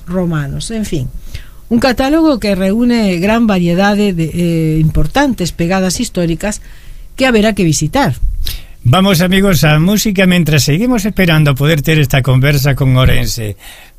romanos. En fin, un catálogo que reúne gran variedad de importantes pegadas históricas que haberá que visitar. Vamos, amigos, a música, mientras seguimos esperando a poder ter esta conversa con Ourense.